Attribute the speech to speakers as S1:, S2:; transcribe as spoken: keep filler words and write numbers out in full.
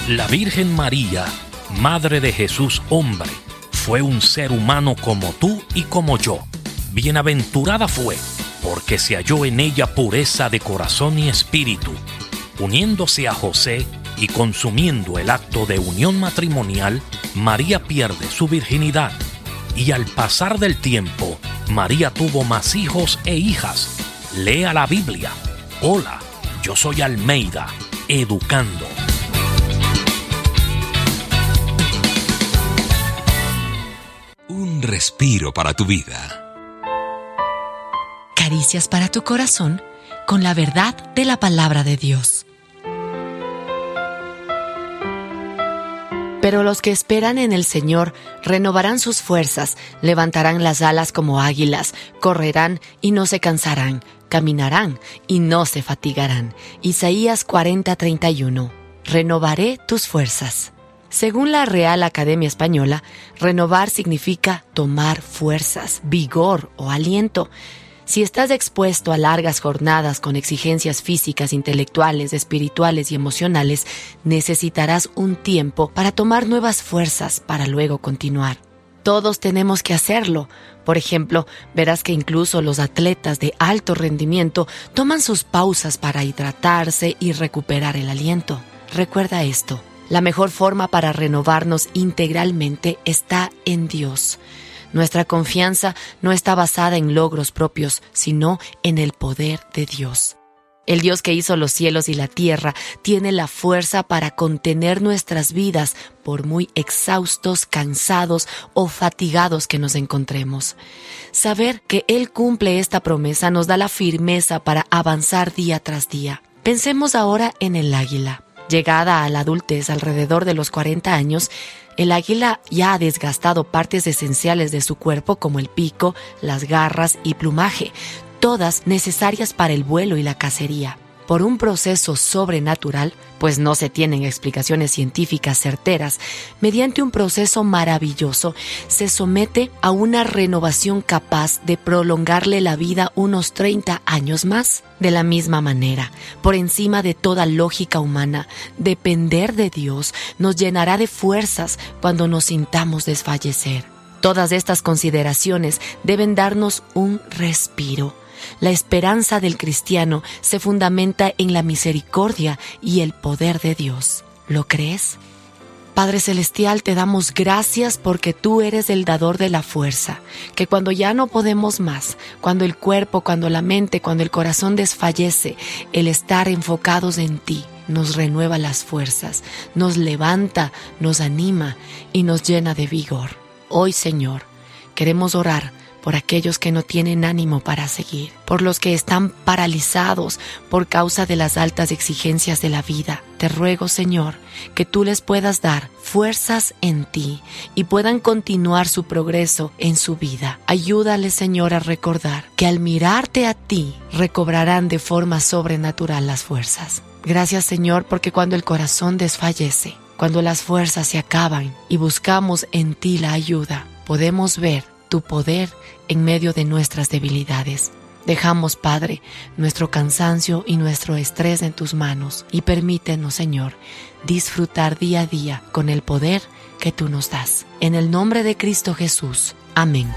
S1: La Virgen María, Madre de Jesús hombre, fue un ser humano como tú y como yo. Bienaventurada fue, porque se halló en ella pureza de corazón y espíritu. Uniéndose a José y consumiendo el acto de unión matrimonial, María pierde su virginidad. Y al pasar del tiempo, María tuvo más hijos e hijas. Lea la Biblia. Hola, yo soy Almeida, educando.
S2: Un respiro para tu vida.
S3: Caricias para tu corazón con la verdad de la palabra de Dios. Pero los que esperan en el Señor renovarán sus fuerzas, levantarán las alas como águilas, correrán y no se cansarán, caminarán y no se fatigarán. Isaías cuarenta, treinta y uno. Renovaré tus fuerzas. Según la Real Academia Española, renovar significa tomar fuerzas, vigor o aliento. Si estás expuesto a largas jornadas con exigencias físicas, intelectuales, espirituales y emocionales, necesitarás un tiempo para tomar nuevas fuerzas para luego continuar. Todos tenemos que hacerlo. Por ejemplo, verás que incluso los atletas de alto rendimiento toman sus pausas para hidratarse y recuperar el aliento. Recuerda esto. La mejor forma para renovarnos integralmente está en Dios. Nuestra confianza no está basada en logros propios, sino en el poder de Dios. El Dios que hizo los cielos y la tierra tiene la fuerza para contener nuestras vidas por muy exhaustos, cansados o fatigados que nos encontremos. Saber que Él cumple esta promesa nos da la firmeza para avanzar día tras día. Pensemos ahora en el águila. Llegada a la adultez alrededor de los cuarenta años, el águila ya ha desgastado partes esenciales de su cuerpo como el pico, las garras y plumaje, todas necesarias para el vuelo y la cacería. Por un proceso sobrenatural, pues no se tienen explicaciones científicas certeras, mediante un proceso maravilloso, se somete a una renovación capaz de prolongarle la vida unos treinta años más. De la misma manera, por encima de toda lógica humana, depender de Dios nos llenará de fuerzas cuando nos sintamos desfallecer. Todas estas consideraciones deben darnos un respiro. La esperanza del cristiano se fundamenta en la misericordia y el poder de Dios. ¿Lo crees? Padre Celestial, te damos gracias porque tú eres el dador de la fuerza, que cuando ya no podemos más, cuando el cuerpo, cuando la mente, cuando el corazón desfallece, el estar enfocados en ti nos renueva las fuerzas, nos levanta, nos anima y nos llena de vigor. Hoy, Señor, queremos orar por aquellos que no tienen ánimo para seguir, por los que están paralizados por causa de las altas exigencias de la vida. Te ruego, Señor, que tú les puedas dar fuerzas en ti y puedan continuar su progreso en su vida. Ayúdales, Señor, a recordar que al mirarte a ti, recobrarán de forma sobrenatural las fuerzas. Gracias, Señor, porque cuando el corazón desfallece, cuando las fuerzas se acaban y buscamos en ti la ayuda, podemos ver tu poder en medio de nuestras debilidades. Dejamos, Padre, nuestro cansancio y nuestro estrés en tus manos y permítenos, Señor, disfrutar día a día con el poder que tú nos das. En el nombre de Cristo Jesús. Amén.